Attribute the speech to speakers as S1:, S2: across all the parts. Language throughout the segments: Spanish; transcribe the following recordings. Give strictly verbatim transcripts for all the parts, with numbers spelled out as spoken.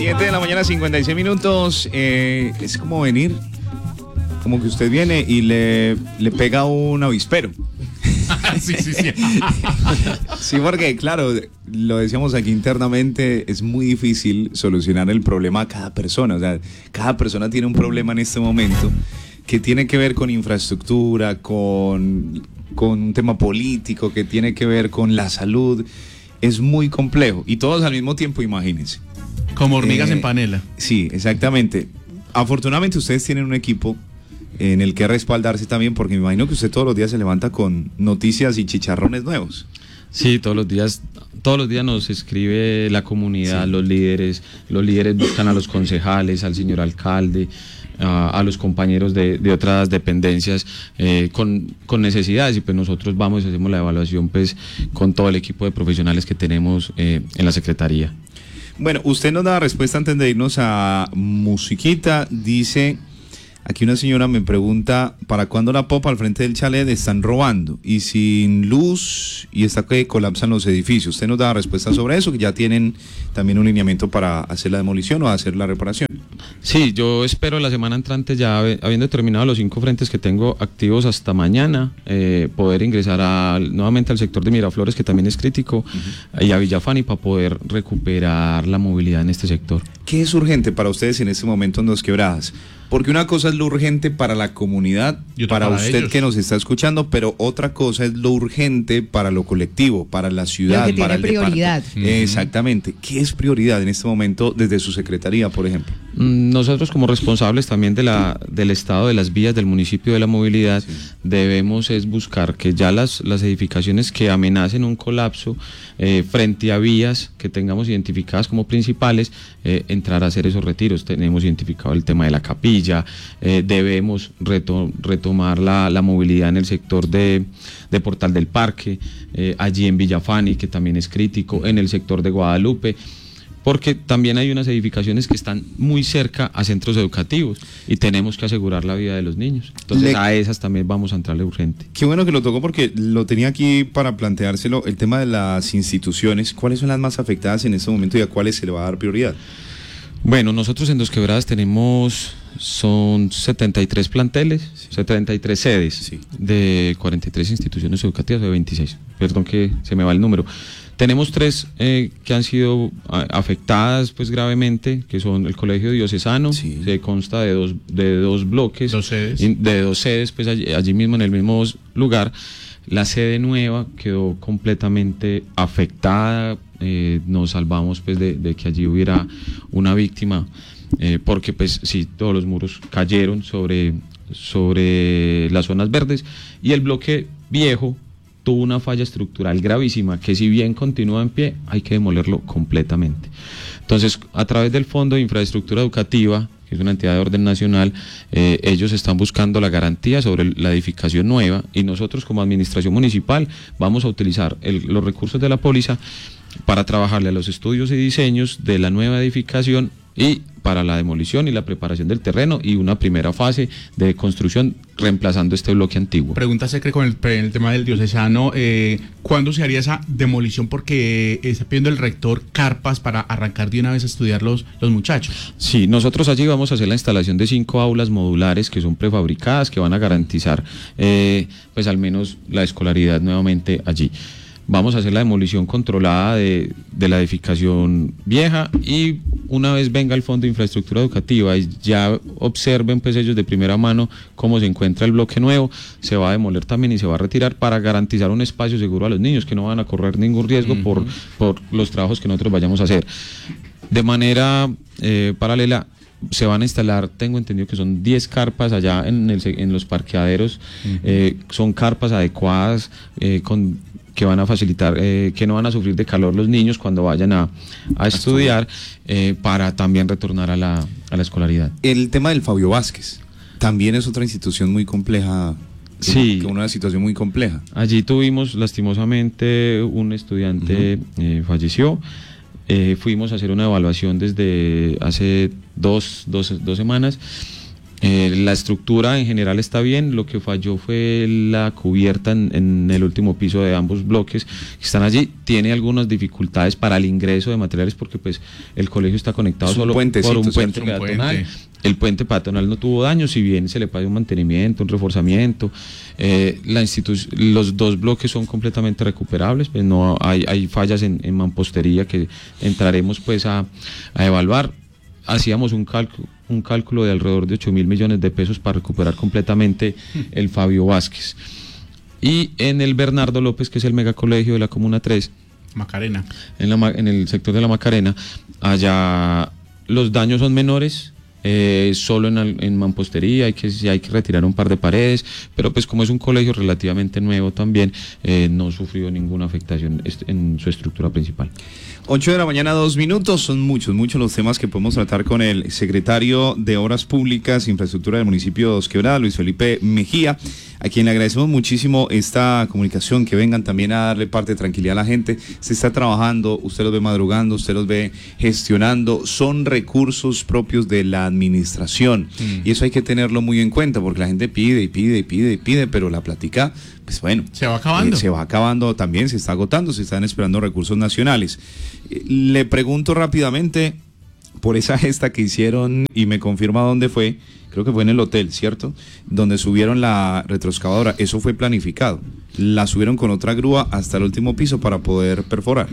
S1: siete de la mañana, cincuenta y seis minutos. Eh, es como venir, como que usted viene y le, le pega un avispero.
S2: Sí, sí, sí.
S1: Sí, porque claro, lo decíamos aquí internamente, es muy difícil solucionar el problema a cada persona. O sea, cada persona tiene un problema en este momento que tiene que ver con infraestructura, con, con un tema político, que tiene que ver con la salud. Es muy complejo y todos al mismo tiempo, imagínense.
S2: Como hormigas
S1: Eh,
S2: en panela.
S1: Sí, exactamente. Afortunadamente ustedes tienen un equipo en el que respaldarse también, porque me imagino que usted todos los días se levanta con noticias y chicharrones nuevos.
S3: Sí, todos los días, todos los días nos escribe la comunidad, sí. los líderes, los líderes buscan a los concejales, al señor alcalde, a, a los compañeros de, de otras dependencias eh, con, con necesidades, y pues nosotros vamos y hacemos la evaluación pues con todo el equipo de profesionales que tenemos eh, en la Secretaría.
S1: Bueno, usted nos da respuesta antes de irnos a musiquita. Dice, aquí una señora me pregunta, ¿para cuándo la popa al frente del chalet? Están robando y sin luz y está que colapsan los edificios. Usted nos da respuesta sobre eso, que ya tienen también un lineamiento para hacer la demolición o hacer la reparación.
S3: Sí, yo espero la semana entrante, ya habiendo terminado los cinco frentes que tengo activos hasta mañana, eh, poder ingresar a, nuevamente al sector de Miraflores, que también es crítico, uh-huh. y a Villafani, para poder recuperar la movilidad en este sector.
S1: ¿Qué es urgente para ustedes en este momento en Dos Quebradas? Porque una cosa es lo urgente para la comunidad, para, para usted ellos. que nos está escuchando, pero otra cosa es lo urgente para lo colectivo, para la ciudad,
S4: lo que
S1: para
S4: tiene
S1: el
S4: prioridad.
S1: Uh-huh. Exactamente. ¿Qué es prioridad en este momento desde su secretaría, por ejemplo?
S3: Nosotros, como responsables también de la, del estado de las vías del municipio de la movilidad, sí. debemos es buscar que ya las, las edificaciones que amenacen un colapso eh, frente a vías que tengamos identificadas como principales, eh, entrar a hacer esos retiros. Tenemos identificado el tema de la capilla. Ya eh, debemos reto, retomar la, la movilidad en el sector de, de Portal del Parque, eh, allí en Villafani, que también es crítico, en el sector de Guadalupe, porque también hay unas edificaciones que están muy cerca a centros educativos y tenemos que asegurar la vida de los niños. Entonces Le... a esas también vamos a entrarle urgente.
S1: Qué bueno que lo tocó, porque lo tenía aquí para planteárselo, el tema de las instituciones. ¿Cuáles son las más afectadas en este momento y a cuáles se le va a dar prioridad?
S3: Bueno, nosotros en Dos Quebradas tenemos, son setenta y tres planteles, sí. setenta y tres sedes, sí. de cuarenta y tres instituciones educativas, de veintiséis, perdón que se me va el número. Tenemos tres eh, que han sido a, afectadas pues gravemente, que son el Colegio Diocesano, sí. se consta de dos, de dos bloques,
S2: dos sedes.
S3: de dos sedes, pues allí, allí mismo en el mismo lugar. La sede nueva quedó completamente afectada. Eh, nos salvamos pues de, de que allí hubiera una víctima, eh, porque pues sí, todos los muros cayeron sobre, sobre las zonas verdes, y el bloque viejo tuvo una falla estructural gravísima que, si bien continúa en pie, hay que demolerlo completamente. Entonces, a través del Fondo de Infraestructura Educativa, que es una entidad de orden nacional, eh, ellos están buscando la garantía sobre la edificación nueva, y nosotros como administración municipal vamos a utilizar el, los recursos de la póliza para trabajarle a los estudios y diseños de la nueva edificación y para la demolición y la preparación del terreno y una primera fase de construcción reemplazando este bloque antiguo.
S2: Pregunta secre con el, el tema del Diocesano, eh, ¿cuándo se haría esa demolición? Porque eh, está pidiendo el rector carpas para arrancar de una vez a estudiar los, los muchachos.
S3: Sí, nosotros allí vamos a hacer la instalación de cinco aulas modulares que son prefabricadas, que van a garantizar eh, pues al menos la escolaridad nuevamente allí. Vamos a hacer la demolición controlada de, de la edificación vieja, y una vez venga el Fondo de Infraestructura Educativa y ya observen pues ellos de primera mano cómo se encuentra el bloque nuevo, se va a demoler también y se va a retirar para garantizar un espacio seguro a los niños, que no van a correr ningún riesgo uh-huh. por, por los trabajos que nosotros vayamos a hacer. De manera eh, paralela, se van a instalar, tengo entendido que son diez carpas allá en, el, en los parqueaderos, uh-huh. eh, son carpas adecuadas, eh, con que van a facilitar, eh, que no van a sufrir de calor los niños cuando vayan a, a estudiar, eh, para también retornar a la, a la escolaridad.
S1: El tema del Fabio Vázquez también es otra institución muy compleja.
S3: Sí,
S1: una situación muy compleja.
S3: Allí tuvimos lastimosamente un estudiante uh-huh. eh, falleció. Eh, fuimos a hacer una evaluación desde hace dos, dos, dos semanas. Eh, la estructura en general está bien, lo que falló fue la cubierta en, en el último piso de ambos bloques que están allí. Tiene algunas dificultades para el ingreso de materiales porque pues el colegio está conectado solo por un puente peatonal. El puente peatonal no tuvo daño, si bien se le paga un mantenimiento, un reforzamiento. Eh, la los dos bloques son completamente recuperables, pues no hay, hay fallas en, en mampostería que entraremos pues a, a evaluar. Hacíamos un cálculo, un cálculo de alrededor de ocho mil millones de pesos para recuperar completamente el Fabio Vázquez. Y en el Bernardo López, que es el megacolegio de la Comuna tres,
S2: Macarena,
S3: en, la, en el sector de la Macarena, allá los daños son menores. Eh, solo en, en mampostería hay que, hay que retirar un par de paredes, pero pues como es un colegio relativamente nuevo también, eh, no sufrió ninguna afectación en su estructura principal.
S1: ocho de la mañana, dos minutos, son muchos, muchos los temas que podemos tratar con el secretario de Obras Públicas e Infraestructura del municipio de Dos Quebradas, Luis Felipe Mejía, a quien le agradecemos muchísimo esta comunicación, que vengan también a darle parte de tranquilidad a la gente. Se está trabajando, usted los ve madrugando, usted los ve gestionando, son recursos propios de la administración, mm. y eso hay que tenerlo muy en cuenta, porque la gente pide y pide y pide y pide, pero la plática, pues bueno,
S2: se va acabando.
S1: Eh, se va acabando también, se está agotando, se están esperando recursos nacionales. Eh, le pregunto rápidamente por esa gesta que hicieron y me confirma dónde fue. Creo que fue en el hotel, ¿cierto? Donde subieron la retroexcavadora. Eso fue planificado. La subieron con otra grúa hasta el último piso para poder perforar.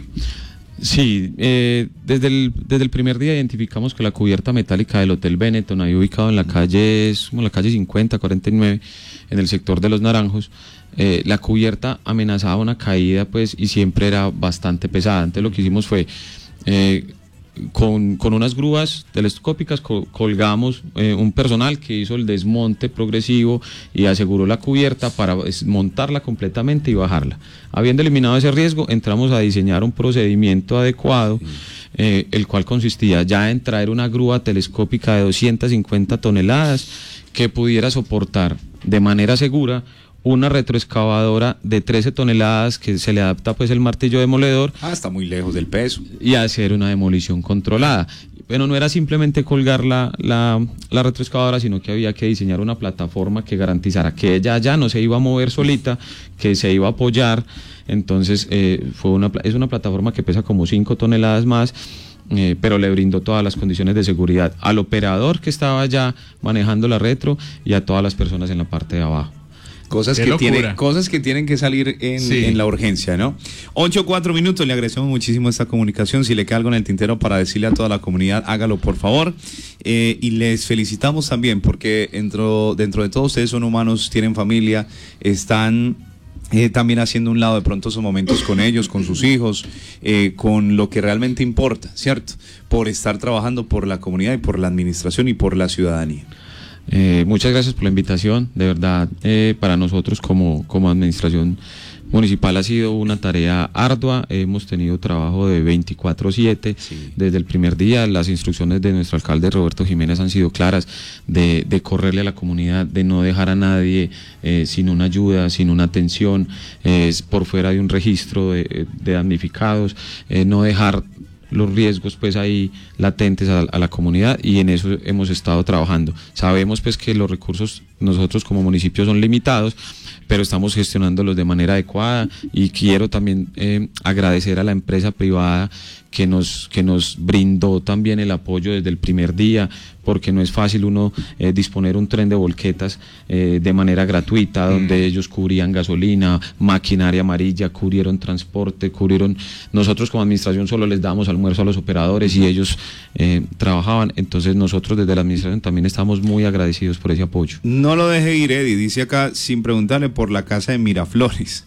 S3: Sí, eh, desde, el, desde el primer día identificamos que la cubierta metálica del Hotel Benetton, ahí ubicado en la calle, como la calle cincuenta, cuarenta y nueve, en el sector de Los Naranjos, eh, la cubierta amenazaba una caída, pues, y siempre era bastante pesada. Entonces lo que hicimos fue... Eh, Con, con unas grúas telescópicas col, colgamos eh, un personal que hizo el desmonte progresivo y aseguró la cubierta para desmontarla completamente y bajarla. Habiendo eliminado ese riesgo, entramos a diseñar un procedimiento adecuado, eh, el cual consistía ya en traer una grúa telescópica de doscientas cincuenta toneladas que pudiera soportar de manera segura una retroexcavadora de trece toneladas que se le adapta pues el martillo demoledor.
S1: Ah, está muy lejos del peso.
S3: Y hacer una demolición controlada. Pero no era simplemente colgar la, la, la retroexcavadora, sino que había que diseñar una plataforma que garantizara que ella ya no se iba a mover solita, que se iba a apoyar. Entonces eh, fue una, es una plataforma que pesa como cinco toneladas más. Eh, pero le brindó todas las condiciones de seguridad al operador que estaba ya manejando la retro y a todas las personas en la parte de abajo.
S1: Cosas que, tiene, cosas que tienen que salir en, sí. en la urgencia, ¿no? ocho, cuatro minutos, le agradecemos muchísimo esta comunicación. Si le queda algo en el tintero para decirle a toda la comunidad, hágalo por favor. Eh, y les felicitamos también porque dentro, dentro de todos ustedes son humanos, tienen familia, están... Eh, también haciendo un lado de pronto esos momentos con ellos, con sus hijos, eh, con lo que realmente importa, ¿cierto? Por estar trabajando por la comunidad y por la administración y por la ciudadanía.
S3: Eh, muchas gracias por la invitación, de verdad, eh, para nosotros como, como administración municipal ha sido una tarea ardua, hemos tenido trabajo de veinticuatro siete, sí. Desde el primer día. Las instrucciones de nuestro alcalde Roberto Jiménez han sido claras, de, de correrle a la comunidad, de no dejar a nadie eh, sin una ayuda, sin una atención, eh, por fuera de un registro de, de damnificados, eh, no dejar los riesgos pues ahí latentes a, a la comunidad, y en eso hemos estado trabajando. Sabemos pues que los recursos nosotros como municipio son limitados, pero estamos gestionándolos de manera adecuada, y quiero también eh, agradecer a la empresa privada que nos, que nos brindó también el apoyo desde el primer día, porque no es fácil uno eh, disponer un tren de volquetas eh, de manera gratuita, donde ellos cubrían gasolina, maquinaria amarilla, cubrieron transporte, cubrieron... Nosotros como administración solo les damos almuerzo a los operadores y ellos eh, trabajaban. Entonces nosotros desde la administración también estamos muy agradecidos por ese apoyo.
S1: No lo deje ir, Eddie, dice acá, sin preguntarle por la casa de Miraflores.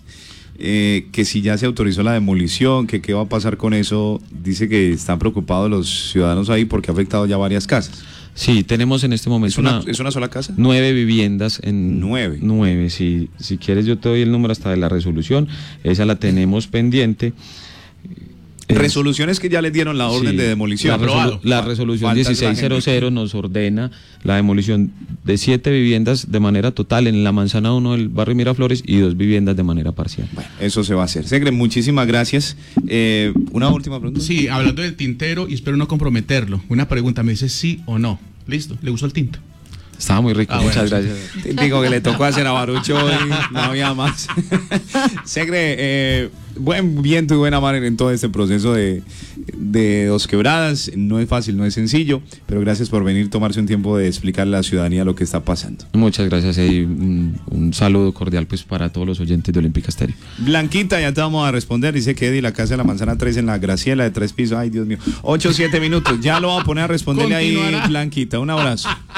S1: Eh, que si ya se autorizó la demolición, que qué va a pasar con eso. Dice que están preocupados los ciudadanos ahí porque ha afectado ya varias casas.
S3: Sí, tenemos en este momento...
S1: ¿Es una, una, ¿es una sola casa?
S3: Nueve viviendas. En,
S1: ¿Nueve?
S3: Nueve, sí. Si quieres yo te doy el número hasta de la resolución. Esa la tenemos pendiente.
S1: Resoluciones que ya les dieron la orden sí, de demolición.
S3: La, resolu la resolución dieciséis cero cero nos ordena la demolición de siete viviendas de manera total en la manzana uno del barrio Miraflores y dos viviendas de manera parcial.
S1: Bueno, eso se va a hacer. Segre, muchísimas gracias. Eh, una última pregunta.
S2: Sí, hablando del tintero, y espero no comprometerlo. Una pregunta, me dice sí o no. Listo, ¿le gustó el tinto?
S3: Estaba muy rico,
S2: Ah,
S3: muchas
S2: bueno,
S3: gracias.
S1: Digo que le tocó hacer a Barucho y no había más. Segre, eh, buen viento y buena mar en todo este proceso de, de Dos Quebradas. No es fácil, no es sencillo, pero gracias por venir, tomarse un tiempo de explicarle a la ciudadanía lo que está pasando.
S3: Muchas gracias y un, un saludo cordial pues para todos los oyentes de Olímpica Estéreo.
S1: Blanquita, ya te vamos a responder. Dice que Eddie, la casa de la manzana tres en la Graciela de tres pisos. Ay, Dios mío. ocho, siete minutos. Ya lo voy a poner a responderle ahí,
S2: Continuará.
S1: Blanquita. Un abrazo.